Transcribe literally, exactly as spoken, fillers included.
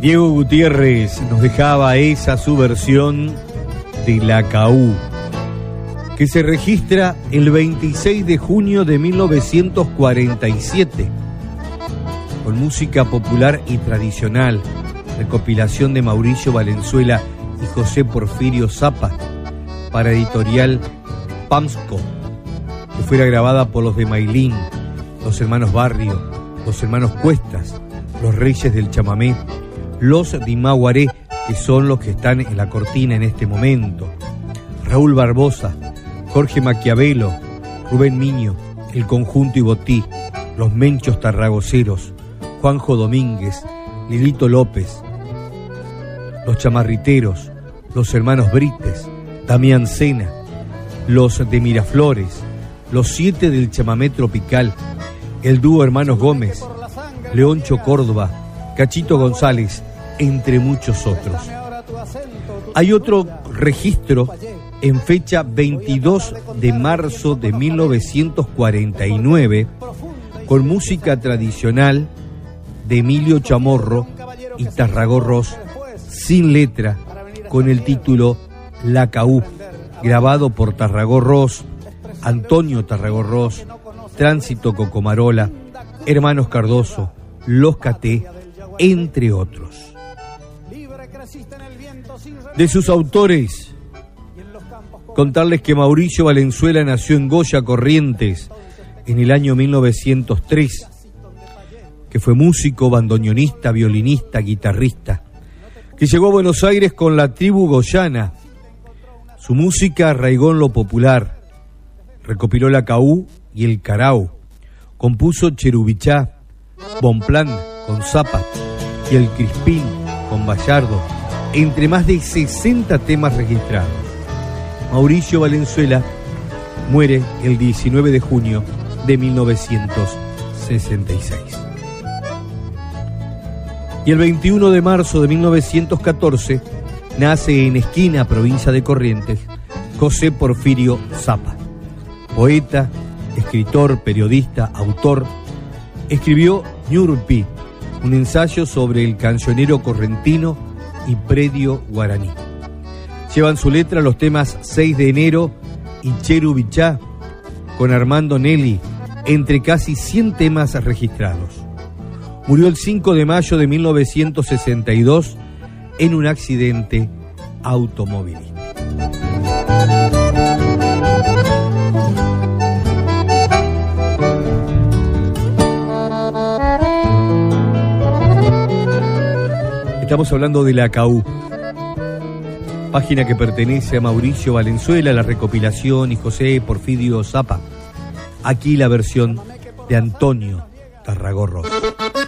Diego Gutiérrez nos dejaba esa su versión de Lacaú, que se registra el veintiséis de junio de mil novecientos cuarenta y siete, con música popular y tradicional, recopilación de Mauricio Valenzuela y José Porfirio Zappa, para editorial Pamsco, que fuera grabada por los de Mailín, los hermanos Barrio, los hermanos Cuestas, los Reyes del Chamamé, los Dimaguaré, que son los que están en la cortina en este momento, Raúl Barbosa, Jorge Maquiavelo, Rubén Miño, el Conjunto Ibotí, los Menchos Tarragoceros, Juanjo Domínguez, Lilito López, los Chamarriteros, los hermanos Brites, Damián Sena, los de Miraflores, los Siete del Chamamé Tropical, el dúo Hermanos Gómez, Leoncho Córdoba, Cachito González, entre muchos otros. Hay otro registro en fecha veintidós de marzo de mil novecientos cuarenta y nueve, con música tradicional de Emilio Chamorro y Tarragorros, sin letra, con el título Lacaú, grabado por Tarragorros, Antonio Tarragorros, Tránsito Cocomarola, Hermanos Cardoso, Los Caté, entre otros. De sus autores, contarles que Mauricio Valenzuela nació en Goya, Corrientes, en el año mil novecientos tres, que fue músico, bandoneonista, violinista, guitarrista, que llegó a Buenos Aires con la tribu goyana. Su música arraigó en lo popular, recopiló Lacaú y el Carau, compuso Cherubichá, Bonplan con Zappa y el Crispín con Bayardo, entre más de sesenta temas registrados. Mauricio Valenzuela muere el diecinueve de junio de mil novecientos sesenta y seis. Y el veintiuno de marzo de mil novecientos catorce nace en Esquina, provincia de Corrientes, José Porfirio Zappa. Poeta, escritor, periodista, autor, escribió Ñurpi, un ensayo sobre el cancionero correntino y predio guaraní. Llevan su letra los temas seis de enero y Cherubichá, con Armando Nelly, entre casi cien temas registrados. Murió el cinco de mayo de mil novecientos sesenta y dos en un accidente automovilístico. Estamos hablando de Lacaú, página que pertenece a Mauricio Valenzuela, la recopilación, y José Porfirio Zappa. Aquí la versión de Antonio Tarragorros.